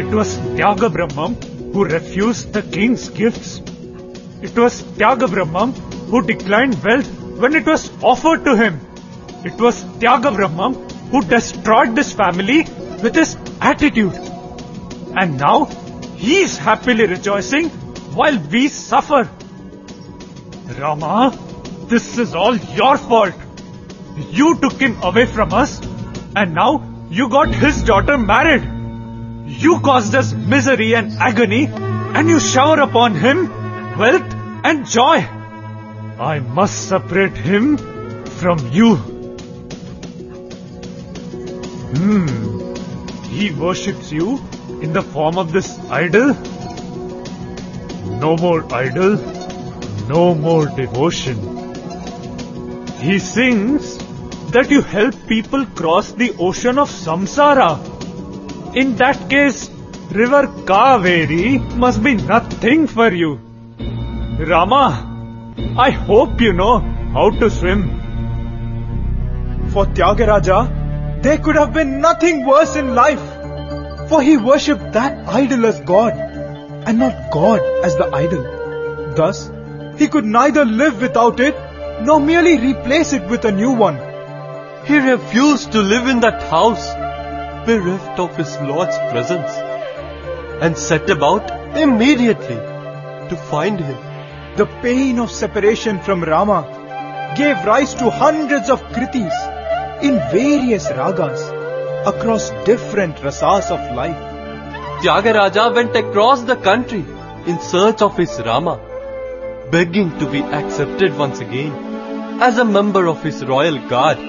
It was Tyagabrahmam who refused the king's gifts. It was Tyagabrahmam who declined wealth when it was offered to him. It was Tyagabrahmam who destroyed this family with his attitude. And now he is happily rejoicing while we suffer. Rama, this is all your fault. You took him away from us and now you got his daughter married. You caused us misery and agony and you shower upon him wealth and joy. I must separate him from you. He worships you in the form of this idol. No more idol, no more devotion. He sings that you help people cross the ocean of samsara. In that case, river Kaveri must be nothing for you. Rama, I hope you know how to swim. For Tyagaraja, there could have been nothing worse in life. For he worshipped that idol as God, and not God as the idol. Thus, he could neither live without it, nor merely replace it with a new one. He refused to live in that house, bereft of his Lord's presence, and set about immediately to find him. The pain of separation from Rama gave rise to hundreds of kritis in various ragas across different rasas of life. Tyagaraja went across the country in search of his Rama, begging to be accepted once again as a member of his royal guard.